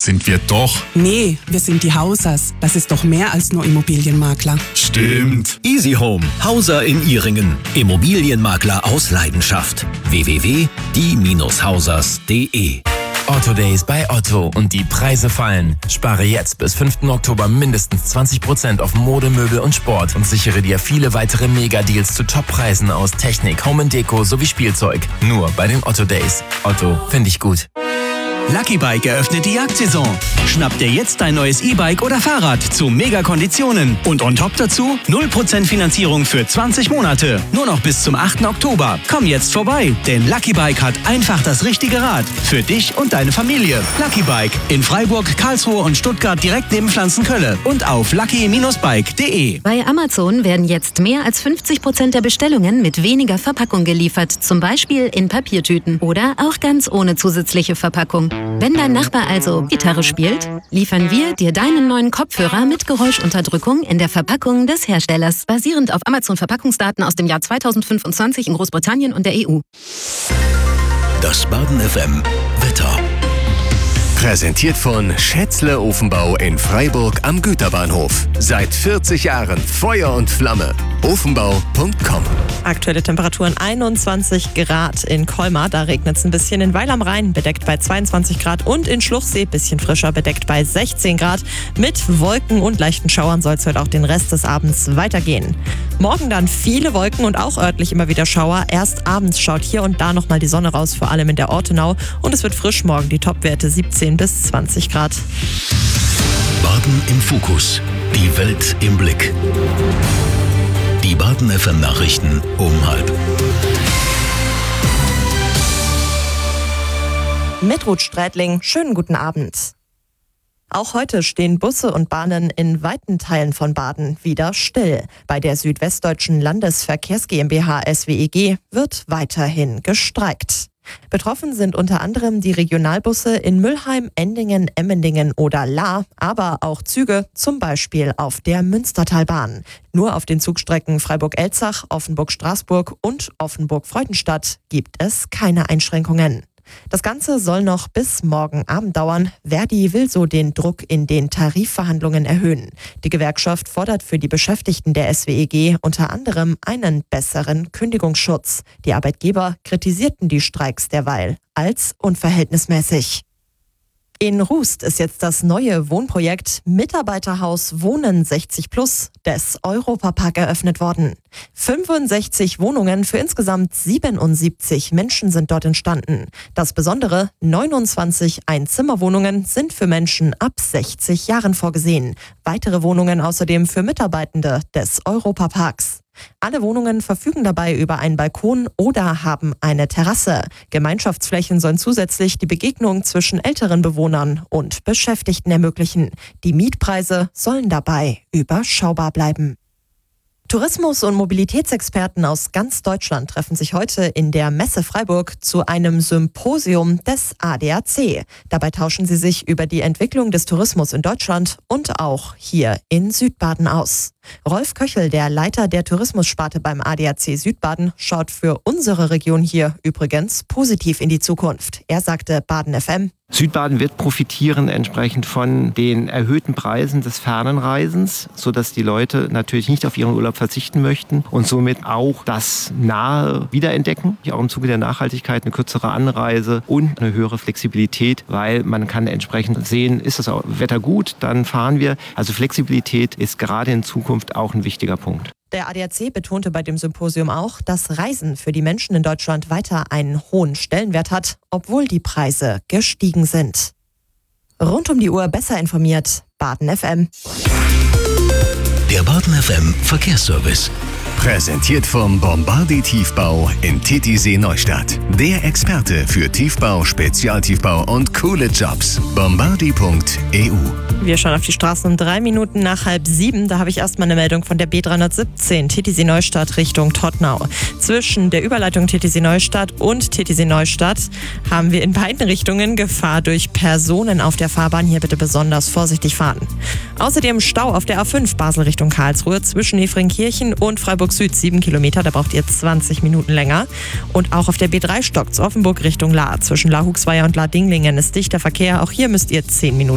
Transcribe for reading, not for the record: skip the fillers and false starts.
sind wir doch. Nee, wir sind die Hausers. Das ist doch mehr als nur Immobilienmakler. Stimmt. Easy Home, Hauser in Ihringen. Immobilienmakler aus Leidenschaft. www.die-hausers.de. Otto Days bei Otto und die Preise fallen. Spare jetzt bis 5. Oktober mindestens 20% auf Mode, Möbel und Sport und sichere dir viele weitere Mega-Deals zu Top-Preisen aus Technik, Home & Deko sowie Spielzeug. Nur bei den Otto Days. Otto, finde ich gut. Lucky Bike eröffnet die Jagdsaison. Schnapp dir jetzt dein neues E-Bike oder Fahrrad zu Mega-Konditionen. Und on top dazu 0% Finanzierung für 20 Monate. Nur noch bis zum 8. Oktober. Komm jetzt vorbei, denn Lucky Bike hat einfach das richtige Rad. Für dich und deine Familie. Lucky Bike in Freiburg, Karlsruhe und Stuttgart direkt neben Pflanzenkölle. Und auf lucky-bike.de. Bei Amazon werden jetzt mehr als 50% der Bestellungen mit weniger Verpackung geliefert. Zum Beispiel in Papiertüten oder auch ganz ohne zusätzliche Verpackung. Wenn dein Nachbar also Gitarre spielt, liefern wir dir deinen neuen Kopfhörer mit Geräuschunterdrückung in der Verpackung des Herstellers, basierend auf Amazon-Verpackungsdaten aus dem Jahr 2025 in Großbritannien und der EU. Das Baden FM Wetter. Präsentiert von Schätzle Ofenbau in Freiburg am Güterbahnhof. Seit 40 Jahren Feuer und Flamme. Ofenbau.com. Aktuelle Temperaturen 21 Grad in Colmar, da regnet es ein bisschen. In Weil am Rhein bedeckt bei 22 Grad und in Schluchsee bisschen frischer, bedeckt bei 16 Grad. Mit Wolken und leichten Schauern soll es heute auch den Rest des Abends weitergehen. Morgen dann viele Wolken und auch örtlich immer wieder Schauer. Erst abends schaut hier und da nochmal die Sonne raus, vor allem in der Ortenau. Und es wird frisch morgen, die Topwerte 17 bis 20 Grad. Baden im Fokus. Die Welt im Blick. Die Baden FM Nachrichten um 12:30. Mit Ruth Strätling, schönen guten Abend. Auch heute stehen Busse und Bahnen in weiten Teilen von Baden wieder still. Bei der Südwestdeutschen Landesverkehrs GmbH SWEG wird weiterhin gestreikt. Betroffen sind unter anderem die Regionalbusse in Mülheim, Endingen, Emmendingen oder Lahr, aber auch Züge, zum Beispiel auf der Münstertalbahn. Nur auf den Zugstrecken Freiburg-Elzach, Offenburg-Straßburg und Offenburg-Freudenstadt gibt es keine Einschränkungen. Das Ganze soll noch bis morgen Abend dauern. Verdi will so den Druck in den Tarifverhandlungen erhöhen. Die Gewerkschaft fordert für die Beschäftigten der SWEG unter anderem einen besseren Kündigungsschutz. Die Arbeitgeber kritisierten die Streiks derweil als unverhältnismäßig. In Rust ist jetzt das neue Wohnprojekt Mitarbeiterhaus Wohnen 60+ des Europapark eröffnet worden. 65 Wohnungen für insgesamt 77 Menschen sind dort entstanden. Das Besondere, 29 Einzimmerwohnungen sind für Menschen ab 60 Jahren vorgesehen. Weitere Wohnungen außerdem für Mitarbeitende des Europaparks. Alle Wohnungen verfügen dabei über einen Balkon oder haben eine Terrasse. Gemeinschaftsflächen sollen zusätzlich die Begegnung zwischen älteren Bewohnern und Beschäftigten ermöglichen. Die Mietpreise sollen dabei überschaubar bleiben. Tourismus- und Mobilitätsexperten aus ganz Deutschland treffen sich heute in der Messe Freiburg zu einem Symposium des ADAC. Dabei tauschen sie sich über die Entwicklung des Tourismus in Deutschland und auch hier in Südbaden aus. Rolf Köchel, der Leiter der Tourismussparte beim ADAC Südbaden, schaut für unsere Region hier übrigens positiv in die Zukunft. Er sagte Baden FM: Südbaden wird profitieren entsprechend von den erhöhten Preisen des Fernenreisens, sodass die Leute natürlich nicht auf ihren Urlaub verzichten möchten und somit auch das Nahe wiederentdecken. Auch im Zuge der Nachhaltigkeit eine kürzere Anreise und eine höhere Flexibilität, weil man kann entsprechend sehen, ist das Wetter gut, dann fahren wir. Also Flexibilität ist gerade in Zukunft auch ein wichtiger Punkt. Der ADAC betonte bei dem Symposium auch, dass Reisen für die Menschen in Deutschland weiter einen hohen Stellenwert hat, obwohl die Preise gestiegen sind. Rund um die Uhr besser informiert, Baden FM. Der Baden FM Verkehrsservice. Präsentiert vom Bombardi Tiefbau in Titisee Neustadt. Der Experte für Tiefbau, Spezialtiefbau und coole Jobs. Bombardi.eu. Wir schauen auf die Straßen um 3 Minuten nach 6:30. Da habe ich erstmal eine Meldung von der B317 Titisee Neustadt Richtung Todtnau. Zwischen der Überleitung Titisee Neustadt und Titisee Neustadt haben wir in beiden Richtungen Gefahr durch Personen auf der Fahrbahn. Hier bitte besonders vorsichtig fahren. Außerdem Stau auf der A5 Basel Richtung Karlsruhe zwischen Efringkirchen und Freiburg Süd 7 Kilometer. Da braucht ihr 20 Minuten länger. Und auch auf der B3 Stocks Offenburg Richtung Lahr zwischen Lahr-Huxweier und Lahr-Dinglingen ist dichter Verkehr. Auch hier müsst ihr 10 Minuten